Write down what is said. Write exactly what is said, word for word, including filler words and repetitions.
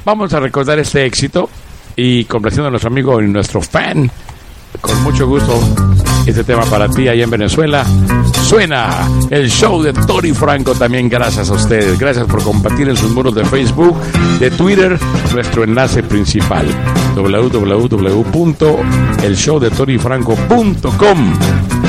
vamos a recordar este éxito y complaciendo a nuestro amigo y nuestro fan, con mucho gusto, este tema para ti allá en Venezuela. Suena el show de Tony Franco también, gracias a ustedes. Gracias por compartir en sus muros de Facebook, de Twitter, nuestro enlace principal, doble u doble u doble u punto el show de tony franco punto com.